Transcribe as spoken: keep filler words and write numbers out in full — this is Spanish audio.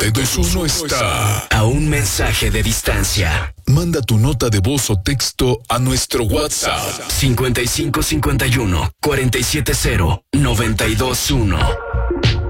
Te Desuno está a un mensaje de distancia. Manda tu nota de voz o texto a nuestro WhatsApp cincuenta y cinco cincuenta y uno cuarenta y siete cero noventa y dos uno.